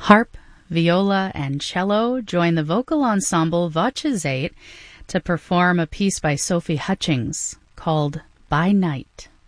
Harp, viola, and cello join the vocal ensemble Voce to perform a piece by Sophie Hutchings called By Night.